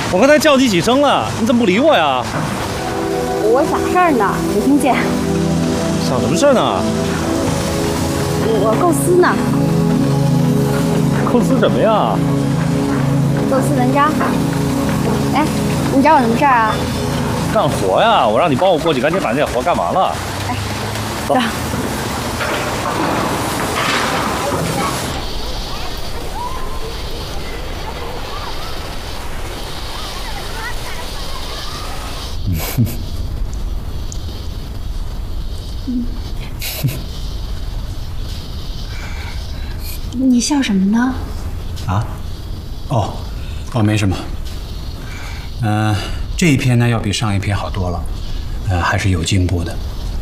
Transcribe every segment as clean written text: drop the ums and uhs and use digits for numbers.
我刚才叫你几声了，你怎么不理我呀？ 我想事儿呢，没听见。 想什么事儿呢？ 我构思呢。 构思什么呀？ 构思文章。哎，你找我什么事儿啊？ 干活呀！我让你帮我过去，赶紧把那活干完了。 哎， 走。 你笑什么呢？ 啊？哦，没什么。这一篇呢要比上一篇好多了，还是有进步的。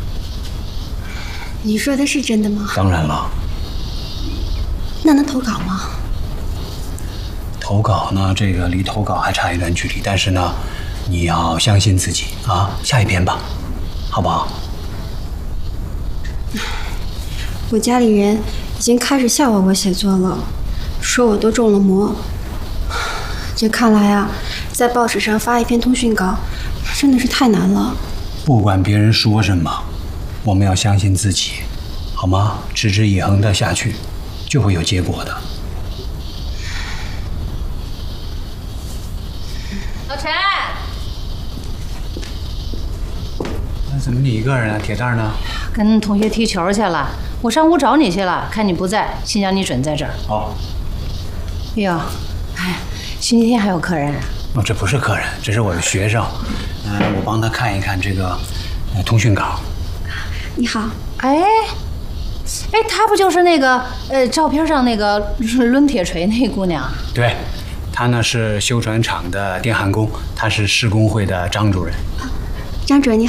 你说的是真的吗？ 当然了。 那能投稿吗？ 投稿呢，这个离投稿还差一段距离，但是呢，你要相信自己啊。下一篇吧，好不好？ 我家里人已经开始笑话我写作了，说我都中了魔。这看来啊，在报纸上发一篇通讯稿，真的是太难了。 不管别人说什么，我们要相信自己，好吗？持之以恒的下去，就会有结果的。 老陈， 那怎么你一个人啊？铁蛋呢？ 跟同学踢球去了。我上屋找你去了，看你不在，心想你准在这儿。 好。 哎呦，哎，星期天还有客人？ 哦，这不是客人，这是我的学生。我帮他看一看这个通讯稿。 你好。 哎，她不就是那个照片上那个抡铁锤那姑娘？ 对，她呢是修船厂的电焊工，她是施工会的张主任。 张主任你好。